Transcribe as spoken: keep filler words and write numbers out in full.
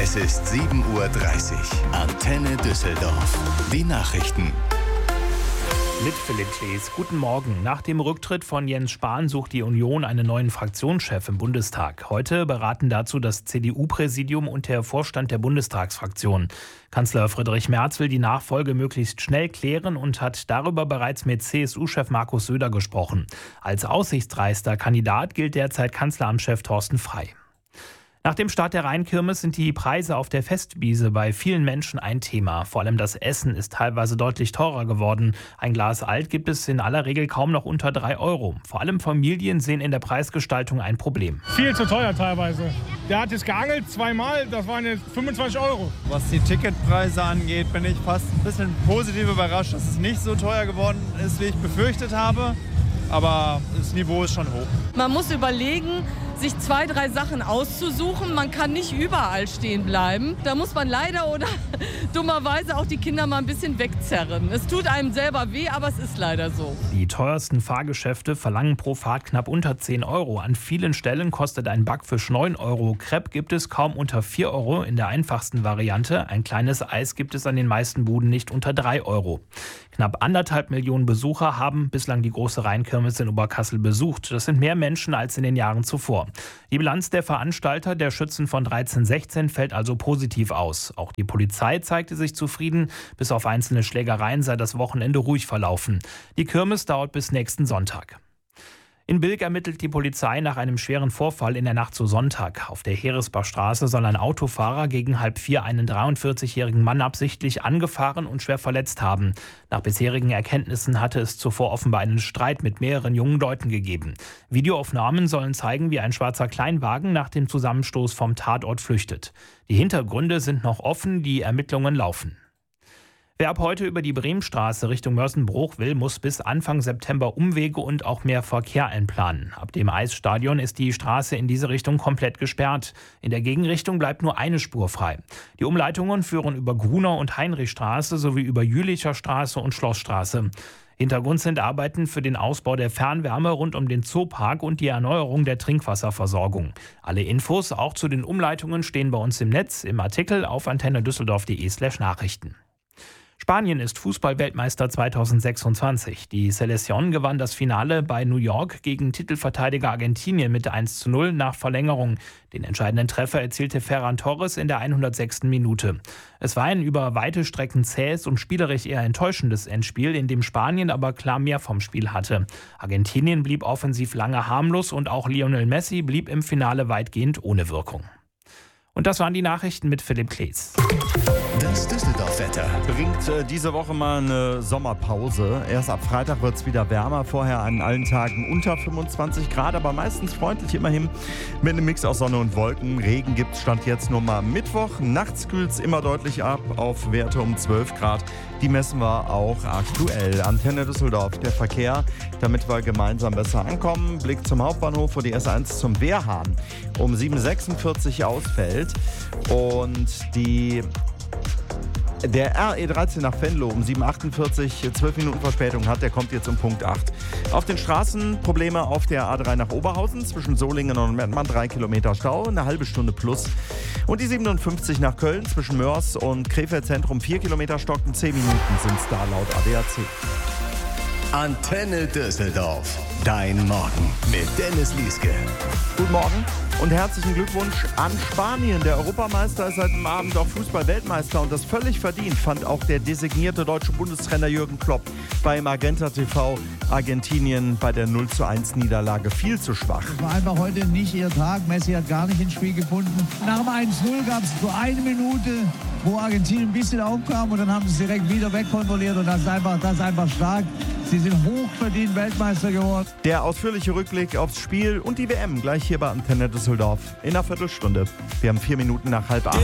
Es ist sieben Uhr dreißig. Antenne Düsseldorf. Die Nachrichten. Mit Philipp Klees. Guten Morgen. Nach dem Rücktritt von Jens Spahn sucht die Union einen neuen Fraktionschef im Bundestag. Heute beraten dazu das C D U-Präsidium und der Vorstand der Bundestagsfraktion. Kanzler Friedrich Merz will die Nachfolge möglichst schnell klären und hat darüber bereits mit C S U-Chef Markus Söder gesprochen. Als aussichtsreichster Kandidat gilt derzeit Kanzleramtschef Thorsten Frey. Nach dem Start der Rheinkirmes sind die Preise auf der Festwiese bei vielen Menschen ein Thema. Vor allem das Essen ist teilweise deutlich teurer geworden. Ein Glas Alt gibt es in aller Regel kaum noch unter drei Euro. Vor allem Familien sehen in der Preisgestaltung ein Problem. Viel zu teuer teilweise. Der hat jetzt geangelt zweimal, das waren jetzt fünfundzwanzig Euro. Was die Ticketpreise angeht, bin ich fast ein bisschen positiv überrascht, dass es nicht so teuer geworden ist, wie ich befürchtet habe. Aber das Niveau ist schon hoch. Man muss überlegen, sich zwei, drei Sachen auszusuchen. Man kann nicht überall stehen bleiben. Da muss man leider oder dummerweise auch die Kinder mal ein bisschen wegzerren. Es tut einem selber weh, aber es ist leider so. Die teuersten Fahrgeschäfte verlangen pro Fahrt knapp unter zehn Euro. An vielen Stellen kostet ein Backfisch neun Euro. Crepe gibt es kaum unter vier Euro in der einfachsten Variante. Ein kleines Eis gibt es an den meisten Buden nicht unter drei Euro. Knapp anderthalb Millionen Besucher haben bislang die große Rheinkirmes in Oberkassel besucht. Das sind mehr Menschen als in den Jahren zuvor. Die Bilanz der Veranstalter der Schützen von dreizehn sechzehn fällt also positiv aus. Auch die Polizei zeigte sich zufrieden. Bis auf einzelne Schlägereien sei das Wochenende ruhig verlaufen. Die Kirmes dauert bis nächsten Sonntag. In Bilk ermittelt die Polizei nach einem schweren Vorfall in der Nacht zu Sonntag. Auf der Heeresbachstraße soll ein Autofahrer gegen halb vier einen dreiundvierzigjährigen Mann absichtlich angefahren und schwer verletzt haben. Nach bisherigen Erkenntnissen hatte es zuvor offenbar einen Streit mit mehreren jungen Leuten gegeben. Videoaufnahmen sollen zeigen, wie ein schwarzer Kleinwagen nach dem Zusammenstoß vom Tatort flüchtet. Die Hintergründe sind noch offen, die Ermittlungen laufen. Wer ab heute über die Bremstraße Richtung Mörsenbruch will, muss bis Anfang September Umwege und auch mehr Verkehr einplanen. Ab dem Eisstadion ist die Straße in diese Richtung komplett gesperrt. In der Gegenrichtung bleibt nur eine Spur frei. Die Umleitungen führen über Gruner- und Heinrichstraße sowie über Jülicher Straße und Schlossstraße. Hintergrund sind Arbeiten für den Ausbau der Fernwärme rund um den Zoopark und die Erneuerung der Trinkwasserversorgung. Alle Infos auch zu den Umleitungen stehen bei uns im Netz im Artikel auf antennedüsseldorf.de slash Nachrichten. Spanien ist Fußball-Weltmeister zweitausendsechsundzwanzig. Die Selección gewann das Finale bei New York gegen Titelverteidiger Argentinien mit eins zu null nach Verlängerung. Den entscheidenden Treffer erzielte Ferran Torres in der hundertsechsten Minute. Es war ein über weite Strecken zähes und spielerisch eher enttäuschendes Endspiel, in dem Spanien aber klar mehr vom Spiel hatte. Argentinien blieb offensiv lange harmlos und auch Lionel Messi blieb im Finale weitgehend ohne Wirkung. Und das waren die Nachrichten mit Philipp Klees. Das Düsseldorf-Wetter bringt äh, diese Woche mal eine Sommerpause. Erst ab Freitag wird es wieder wärmer. Vorher an allen Tagen unter fünfundzwanzig Grad, aber meistens freundlich immerhin mit einem Mix aus Sonne und Wolken. Regen gibt es Stand jetzt nur mal Mittwoch. Nachts kühlt es immer deutlich ab auf Werte um zwölf Grad. Die messen wir auch aktuell. Antenne Düsseldorf, der Verkehr, damit wir gemeinsam besser ankommen. Blick zum Hauptbahnhof, wo die S eins zum Wehrhahn um sieben Uhr sechsundvierzig ausfällt. Und die Der R E dreizehn nach Venlo um sieben Uhr achtundvierzig, zwölf Minuten Verspätung hat, der kommt jetzt um Punkt acht. Auf den Straßen Probleme auf der A drei nach Oberhausen, zwischen Solingen und Mettmann, drei Kilometer Stau, eine halbe Stunde plus. Und die siebenundfünfzig nach Köln, zwischen Mörs und Krefeld Zentrum, vier Kilometer stocken, zehn Minuten sind es da laut A D A C. Antenne Düsseldorf. Dein Morgen mit Dennis Lieske. Guten Morgen und herzlichen Glückwunsch an Spanien. Der Europameister ist seit dem Abend auch Fußball-Weltmeister und das völlig verdient, fand auch der designierte deutsche Bundestrainer Jürgen Klopp bei Magenta T V. Argentinien bei der null zu eins Niederlage viel zu schwach. Es war einfach heute nicht ihr Tag. Messi hat gar nicht ins Spiel gefunden. Nach dem eins null gab es so eine Minute, wo Argentinien ein bisschen aufkam und dann haben sie es direkt wieder wegkontrolliert und das ist einfach, das ist einfach stark. Sie sind hochverdient Weltmeister geworden. Der ausführliche Rückblick aufs Spiel und die W M gleich hier bei Antenne Düsseldorf in einer Viertelstunde. Wir haben vier Minuten nach halb acht.